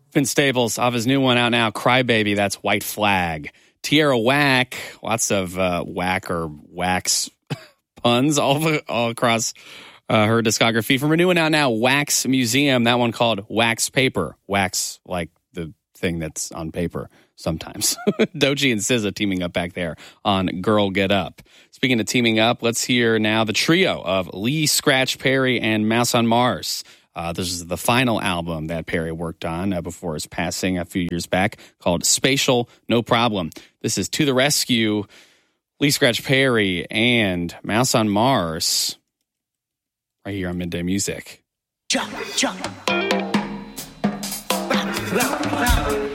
Vince Staples off his new one out now, Crybaby, that's White Flag. Tierra Whack, lots of whack or wax puns all across her discography. From her new one out now, Wax Museum, that one called Wax Paper. Wax, like the thing that's on paper sometimes. Doechii and SZA teaming up back there on Girl Get Up. Speaking of teaming up, let's hear now the trio of Lee Scratch Perry and Mouse on Mars. This is the final album that Perry worked on before his passing a few years back, called Spatial No Problem. This is To the Rescue, Lee Scratch Perry and Mouse on Mars, right here on Midday Music. Jump, jump. Rock, rock, rock.